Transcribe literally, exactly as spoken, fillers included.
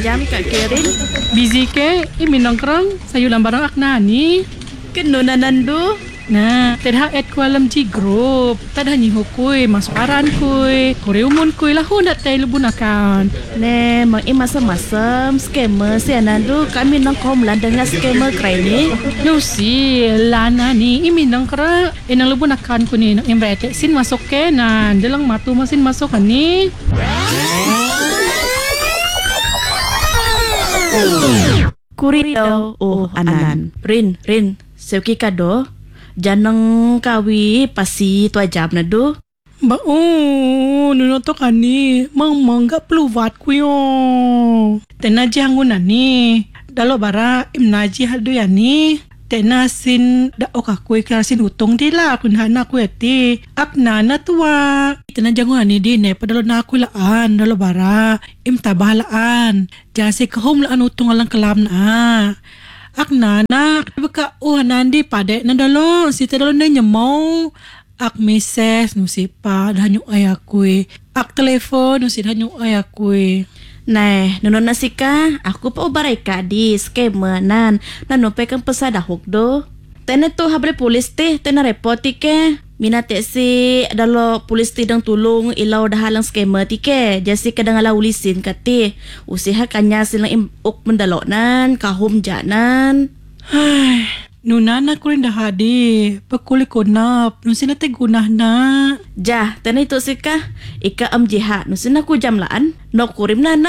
jam Kak Kirin. Busy ke? Imi nongkrong sayulan barang akna ni. Kenunanan do. Nah, tadha at ko alam ji group. Tadha ni hukui masuk aran kui. Kore umun kui lah hundat tay lubun akan. Ne, mang imasam-masam scammer si anandu kami nongkom lan dengan scammer krai ni. Lucy, lana ni imi nongkra. Inang lubun akan ku ni nang imbrete sin masuk ke nan. Dalang matu masin masuk kan ni. Kuri daw. Oh, anan. Rin, Rin. Seuki kado. Janang kawi pasi tua jam na do. Ba oh, nuno to kan ni. Mang mangga pluvat ku yo. Tena jangun ani. Dalo bara imnaji hadu ya ni. Tena sin da oka ku iklar sin utong di la kun hana ku eti. Akna na tua. Tena jangun ani di ne padalo na aku laan dalo bara im tabalaan. Jasi kahom laan utong alang kelam na. Ak nana, baka oh nandi pade nandalo si tadalo na nyamaw. Ak meses no si pa danyo ayakui. Ak telepon no si danyo ayakui. Nah, nono nasika, aku pa ubaray ka di scammer nan. Nanupay kang pasadahok do. Tena to habre polis te, tena report ke. Minate si dalo polis ti dang tulong ilaw dahalang scammer ti ke. Jasi kadang ala ulisin kati. Usiha kanya silang imuk mendalo nan, kahom janan. Ay, nunana ko rin dahadi. Pagkuli ko nap, nung sinate gunah na. Jah, tena ito sika. Ika am jiha, nung sinaku jam laan. No kurim na na.